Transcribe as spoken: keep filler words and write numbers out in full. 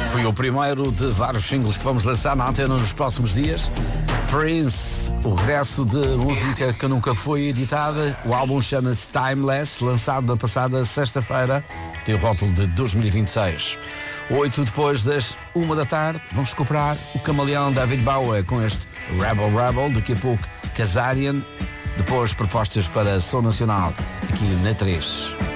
Foi o primeiro de vários singles que vamos lançar na antena nos próximos dias. Prince, o regresso de música que nunca foi editada. O álbum chama-se Timeless, lançado na passada sexta-feira. Tem o rótulo de dois mil e vinte e seis. Oito depois das uma da tarde, vamos recuperar o camaleão David Bowie com este Rebel Rebel. Daqui a pouco, Kazarian. Depois, propostas para Som Nacional, aqui na três.